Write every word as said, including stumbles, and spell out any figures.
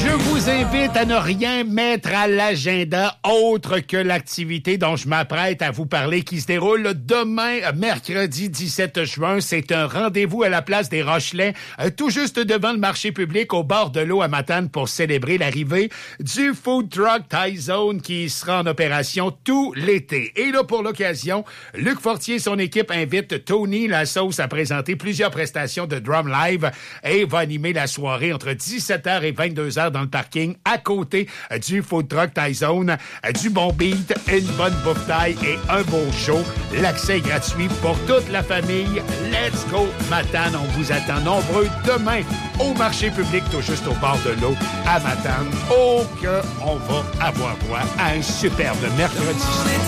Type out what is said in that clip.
Je vous invite à ne rien mettre à l'agenda autre que l'activité dont je m'apprête à vous parler qui se déroule demain, mercredi dix-sept juin. C'est un rendez-vous à la place des Rochelais, tout juste devant le marché public au bord de l'eau à Matane pour célébrer l'arrivée du Food Truck Thai Zone qui sera en opération tout l'été. Et là, pour l'occasion, Luc Fortier et son équipe invitent Tony La Sauce à présenter plusieurs prestations de drum live et va animer la soirée entre dix-sept heures et vingt-deux heures dans le parking à côté du Food Truck Thai Zone. Du bon beat, une bonne bouffe thaï et un beau show. L'accès est gratuit pour toute la famille. Let's go Matane. On vous attend nombreux demain au marché public tout juste au bord de l'eau à Matane. Oh que on va avoir droit à un superbe mercredi.